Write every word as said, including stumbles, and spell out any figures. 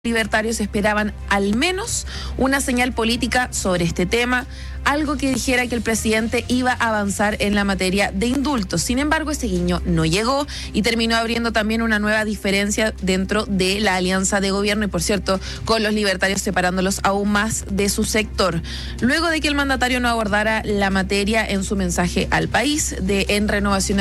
Libertarios esperaban al menos una señal política sobre este tema, algo que dijera que el presidente iba a avanzar en la materia de indultos. Sin embargo, ese guiño no llegó y terminó abriendo también una nueva diferencia dentro de la alianza de gobierno y, por cierto, con los libertarios separándolos aún más de su sector. Luego de que el mandatario no abordara la materia en su mensaje al país de en Renovación